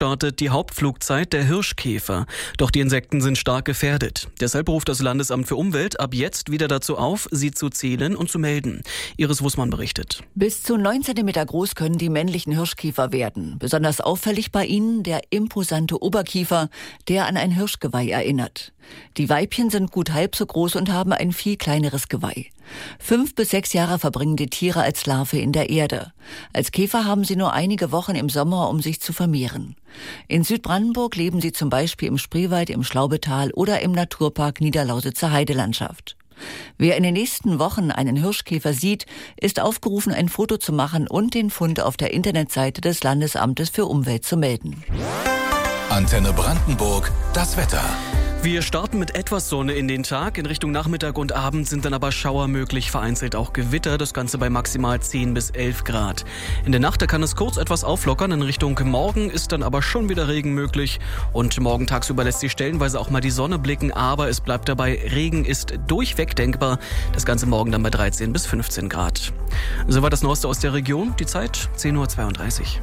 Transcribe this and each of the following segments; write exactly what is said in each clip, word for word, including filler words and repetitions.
startet die Hauptflugzeit der Hirschkäfer. Doch die Insekten sind stark gefährdet. Deshalb ruft das Landesamt für Umwelt ab jetzt wieder dazu auf, sie zu zählen und zu melden. Iris Wussmann berichtet. Bis zu neun Zentimeter groß können die männlichen Hirschkäfer werden. Besonders auffällig bei ihnen der imposante Oberkiefer, der an ein Hirschgeweih erinnert. Die Weibchen sind gut halb so groß und haben ein viel kleineres Geweih. Fünf bis sechs Jahre verbringen die Tiere als Larve in der Erde. Als Käfer haben sie nur einige Wochen im Sommer, um sich zu vermehren. In Südbrandenburg leben sie zum Beispiel im Spreewald, im Schlaubetal oder im Naturpark Niederlausitzer Heidelandschaft. Wer in den nächsten Wochen einen Hirschkäfer sieht, ist aufgerufen, ein Foto zu machen und den Fund auf der Internetseite des Landesamtes für Umwelt zu melden. Antenne Brandenburg, das Wetter. Wir starten mit etwas Sonne in den Tag. In Richtung Nachmittag und Abend sind dann aber Schauer möglich, vereinzelt auch Gewitter. Das Ganze bei maximal zehn bis elf Grad. In der Nacht, da kann es kurz etwas auflockern. In Richtung Morgen ist dann aber schon wieder Regen möglich. Und morgen tagsüber lässt sich stellenweise auch mal die Sonne blicken. Aber es bleibt dabei, Regen ist durchweg denkbar. Das Ganze morgen dann bei dreizehn bis fünfzehn Grad. Soweit das Neueste aus der Region. Die Zeit zehn Uhr zweiunddreißig.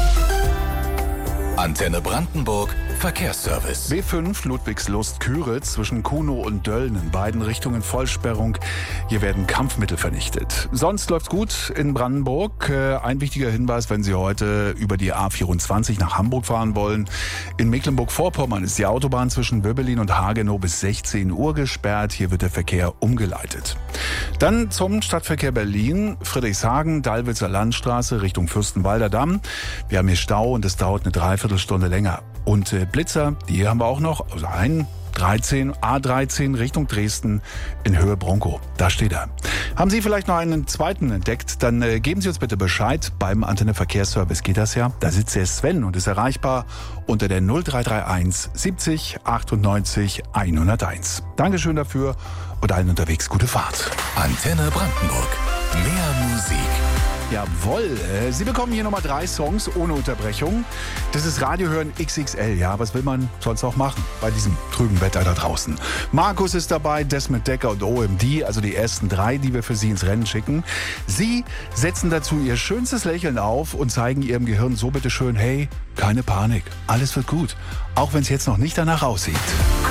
Antenne Brandenburg, Verkehrsservice. B fünf Ludwigslust-Küritz zwischen Kunow und Dölln in beiden Richtungen Vollsperrung. Hier werden Kampfmittel vernichtet. Sonst läuft's gut in Brandenburg. Ein wichtiger Hinweis, wenn Sie heute über die A vierundzwanzig nach Hamburg fahren wollen. In Mecklenburg-Vorpommern ist die Autobahn zwischen Wöbbelin und Hagenow bis sechzehn Uhr gesperrt. Hier wird der Verkehr umgeleitet. Dann zum Stadtverkehr Berlin. Friedrichshagen, Dallwitzer Landstraße Richtung Fürstenwalder Damm. Wir haben hier Stau und es dauert eine Dreiviertelstunde länger. Und äh, Blitzer, die haben wir auch noch. Also ein dreizehn, A dreizehn Richtung Dresden in Höhe Bronco. Da steht er. Haben Sie vielleicht noch einen zweiten entdeckt? Dann äh, geben Sie uns bitte Bescheid. Beim Antenne Verkehrsservice geht das ja. Da sitzt der Sven und ist erreichbar unter der null drei drei eins siebzig achtundneunzig hunderteins. Dankeschön dafür und allen unterwegs gute Fahrt. Antenne Brandenburg. Mehr Musik. Jawohl, Sie bekommen hier nochmal drei Songs ohne Unterbrechung. Das ist Radiohören X X L, ja, was will man sonst auch machen bei diesem trüben Wetter da draußen. Markus ist dabei, Desmond Decker und O M D, also die ersten drei, die wir für Sie ins Rennen schicken. Sie setzen dazu Ihr schönstes Lächeln auf und zeigen Ihrem Gehirn so bitteschön, hey, keine Panik, alles wird gut, auch wenn es jetzt noch nicht danach aussieht.